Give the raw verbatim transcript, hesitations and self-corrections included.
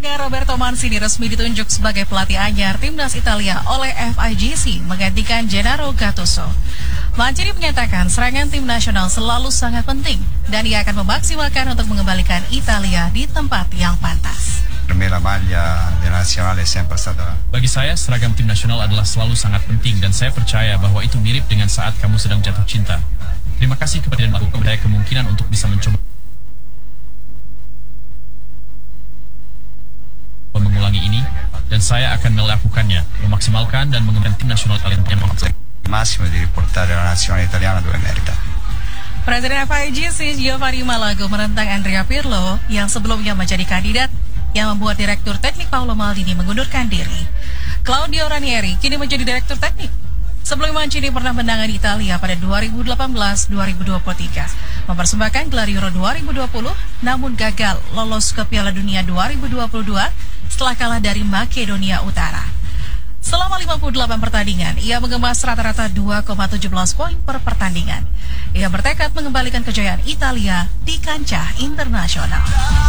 Saudara Roberto Mancini resmi ditunjuk sebagai pelatih anyar timnas Italia oleh F I G C menggantikan Gennaro Gattuso. Mancini menyatakan serangan tim nasional selalu sangat penting dan ia akan memaksimalkan untuk mengembalikan Italia di tempat yang pantas. Bagi saya, seragam tim nasional adalah selalu sangat penting dan saya percaya bahwa itu mirip dengan saat kamu sedang jatuh cinta. Terima kasih kepada yang melakukan saya kemungkinan untuk bisa mencoba mengulangi ini, dan saya akan melakukannya, memaksimalkan dan mengembangkan tim nasional kalian yang maksimal. Massimo di riportare la nazione italiana dove merita. Presiden F I G C Giovanni Malago menentang Andrea Pirlo yang sebelumnya menjadi kandidat yang membuat Direktur Teknik Paolo Maldini mengundurkan diri. Claudio Ranieri kini menjadi Direktur Teknik. Sebelum Mancini pernah menangani Italia pada dua ribu delapan belas dua ribu dua puluh tiga, mempersembahkan gelar Euro dua ribu dua puluh, namun gagal lolos ke Piala Dunia dua ribu dua puluh dua setelah kalah dari Makedonia Utara. Selama lima puluh delapan pertandingan, ia mengemas rata-rata dua koma satu tujuh poin per pertandingan. Ia bertekad mengembalikan kejayaan Italia di kancah internasional.